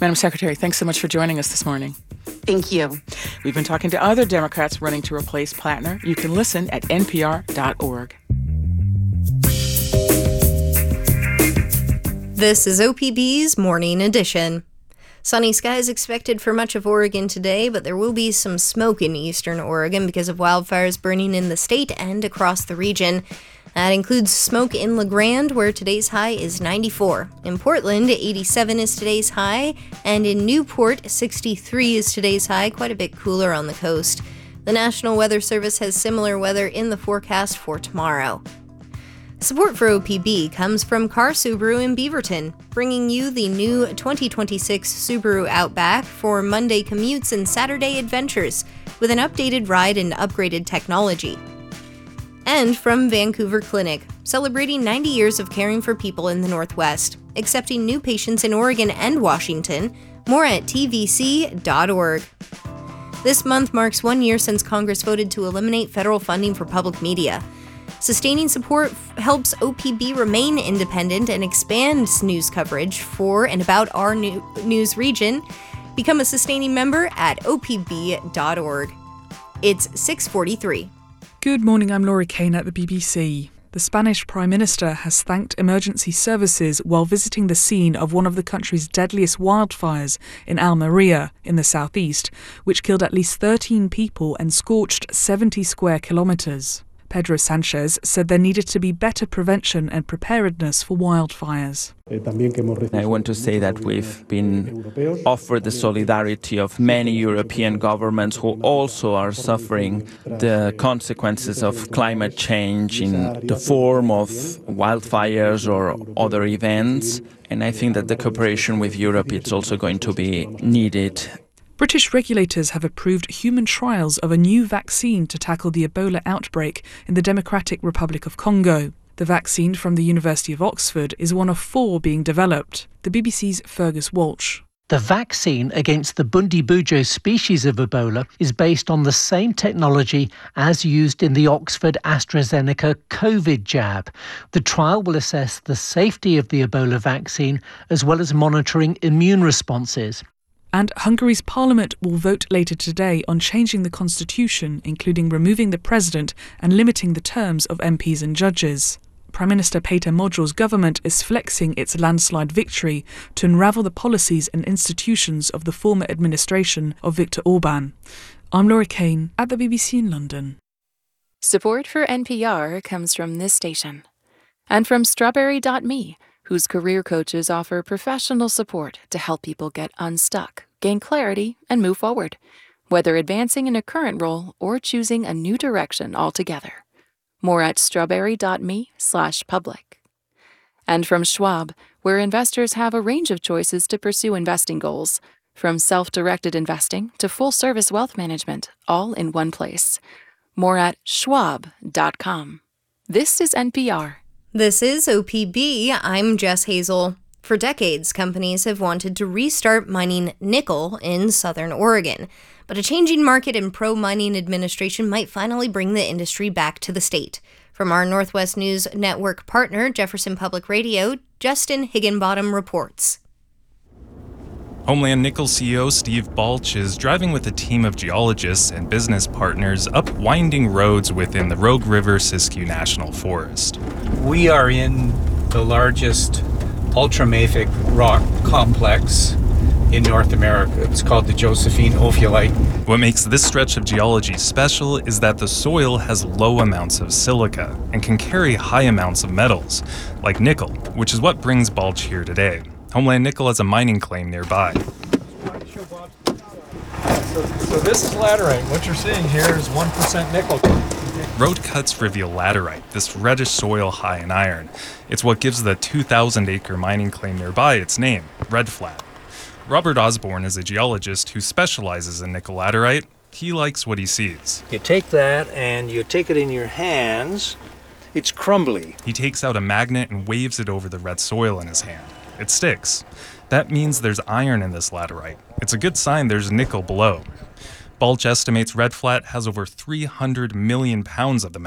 Madam Secretary, thanks so much for joining us this morning. Thank you. We've been talking to other Democrats running to replace Plattner. You can listen at npr.org. This is OPB's Morning Edition. Sunny skies expected for much of Oregon today, but there will be some smoke in eastern Oregon because of wildfires burning in the state and across the region. That includes smoke in La Grande, where today's high is 94. In Portland, 87 is today's high, and in Newport, 63 is today's high, quite a bit cooler on the coast. The National Weather Service has similar weather in the forecast for tomorrow. Support for OPB comes from Car Subaru in Beaverton, bringing you the new 2026 Subaru Outback for Monday commutes and Saturday adventures, with an updated ride and upgraded technology. And from Vancouver Clinic, celebrating 90 years of caring for people in the Northwest, accepting new patients in Oregon and Washington. More at tvc.org. This month marks 1 year since Congress voted to eliminate federal funding for public media. Sustaining support helps OPB remain independent and expands news coverage for and about our news region. Become a sustaining member at opb.org. It's 6:43. Good morning, I'm Laurie Kane at the BBC. The Spanish Prime Minister has thanked emergency services while visiting the scene of one of the country's deadliest wildfires in Almeria in the southeast, which killed at least 13 people and scorched 70 square kilometres. Pedro Sanchez said there needed to be better prevention and preparedness for wildfires. I want to say that we've been offered the solidarity of many European governments who also are suffering the consequences of climate change in the form of wildfires or other events. And I think that the cooperation with Europe is also going to be needed. British regulators have approved human trials of a new vaccine to tackle the Ebola outbreak in the Democratic Republic of Congo. The vaccine from the University of Oxford is one of 4 being developed. The BBC's Fergus Walsh. The vaccine against the Bundibugyo species of Ebola is based on the same technology as used in the Oxford AstraZeneca COVID jab. The trial will assess the safety of the Ebola vaccine as well as monitoring immune responses. And Hungary's parliament will vote later today on changing the constitution, including removing the president and limiting the terms of MPs and judges. Prime Minister Péter Magyar's government is flexing its landslide victory to unravel the policies and institutions of the former administration of Viktor Orbán. I'm Laura Kane at the BBC in London. Support for NPR comes from this station and from Strawberry.me, whose career coaches offer professional support to help people get unstuck, gain clarity, and move forward, whether advancing in a current role or choosing a new direction altogether. More at strawberry.me/public. And from Schwab, where investors have a range of choices to pursue investing goals, from self-directed investing to full-service wealth management, all in one place. More at schwab.com. This is NPR. This is OPB. I'm Jess Hazel. For decades, companies have wanted to restart mining nickel in southern Oregon. But a changing market and pro-mining administration might finally bring the industry back to the state. From our Northwest News Network partner, Jefferson Public Radio, Justin Higginbottom reports. Homeland Nickel CEO Steve Balch is driving with a team of geologists and business partners up winding roads within the Rogue River Siskiyou National Forest. We are in the largest ultramafic rock complex in North America. It's called the Josephine Ophiolite. What makes this stretch of geology special is that the soil has low amounts of silica and can carry high amounts of metals, like nickel, which is what brings Balch here today. Homeland Nickel has a mining claim nearby. So this is laterite. What you're seeing here is 1% nickel. Road cuts reveal laterite, this reddish soil high in iron. It's what gives the 2,000-acre mining claim nearby its name, Red Flat. Robert Osborne is a geologist who specializes in nickel laterite. He likes what he sees. You take that and you take it in your hands. It's crumbly. He takes out a magnet and waves it over the red soil in his hand. It sticks. That means there's iron in this laterite. It's a good sign there's nickel below. Balch estimates Red Flat has over 300 million pounds of the metal.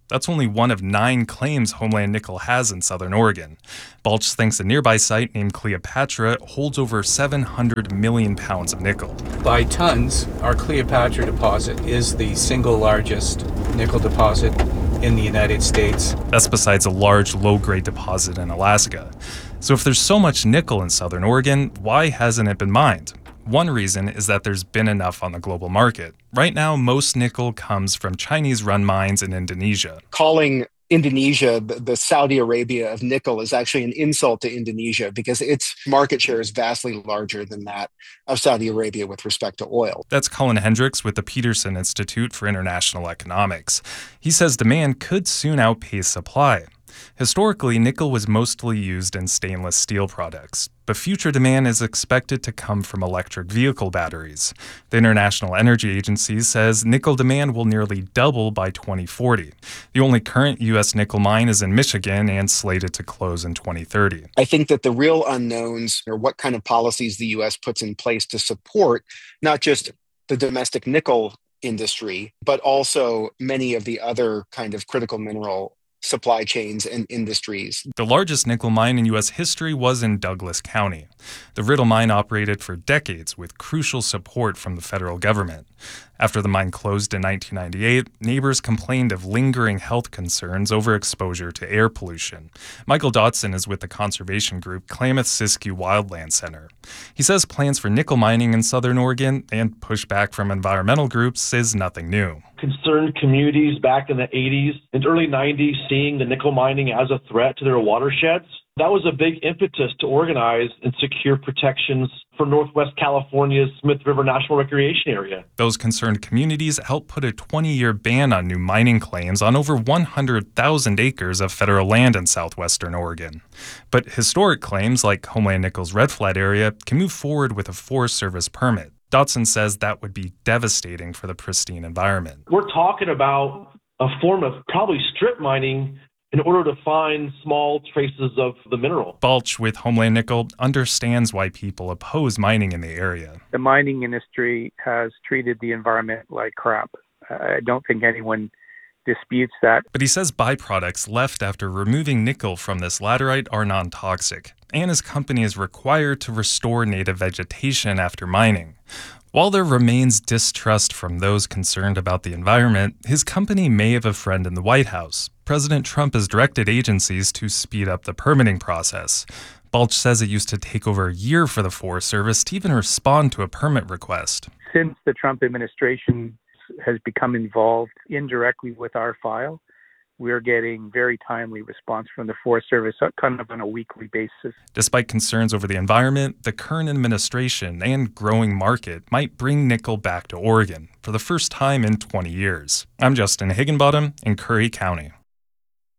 That's only one of 9 claims Homeland Nickel has in southern Oregon. Balch thinks a nearby site named Cleopatra holds over 700 million pounds of nickel. By tons, our Cleopatra deposit is the single largest nickel deposit in the United States. That's besides a large low-grade deposit in Alaska. So if there's so much nickel in southern Oregon, why hasn't it been mined? One reason is that there's been enough on the global market. Right now, most nickel comes from Chinese-run mines in Indonesia. Calling Indonesia the Saudi Arabia of nickel is actually an insult to Indonesia because its market share is vastly larger than that of Saudi Arabia with respect to oil. That's Colin Hendricks with the Peterson Institute for International Economics. He says demand could soon outpace supply. Historically, nickel was mostly used in stainless steel products, but future demand is expected to come from electric vehicle batteries. The International Energy Agency says nickel demand will nearly double by 2040. The only current U.S. nickel mine is in Michigan and slated to close in 2030. I think that the real unknowns are what kind of policies the U.S. puts in place to support not just the domestic nickel industry, but also many of the other kind of critical mineral supply chains and industries. The largest nickel mine in U.S. history was in Douglas County. The Riddle mine operated for decades with crucial support from the federal government. After the mine closed in 1998, neighbors complained of lingering health concerns over exposure to air pollution. Michael Dotson is with the conservation group Klamath-Siskiyou Wildland Center. He says plans for nickel mining in southern Oregon and pushback from environmental groups is nothing new. Concerned communities back in the 80s and early 90s seeing the nickel mining as a threat to their watersheds. That was a big impetus to organize and secure protections for Northwest California's Smith River National Recreation Area. Those concerned communities helped put a 20-year ban on new mining claims on over 100,000 acres of federal land in southwestern Oregon. But historic claims like Homeland Nickel's Red Flat area can move forward with a Forest Service permit. Dotson says that would be devastating for the pristine environment. We're talking about a form of probably strip mining in order to find small traces of the mineral. Balch with Homeland Nickel understands why people oppose mining in the area. The mining industry has treated the environment like crap. I don't think anyone disputes that. But he says byproducts left after removing nickel from this laterite are non-toxic, and his company is required to restore native vegetation after mining. While there remains distrust from those concerned about the environment, his company may have a friend in the White House. President Trump has directed agencies to speed up the permitting process. Balch says it used to take over a year for the Forest Service to even respond to a permit request. Since the Trump administration has become involved indirectly with our file, we're getting very timely response from the Forest Service kind of on a weekly basis. Despite concerns over the environment, the current administration and growing market might bring nickel back to Oregon for the first time in 20 years. I'm Justin Higginbottom in Curry County.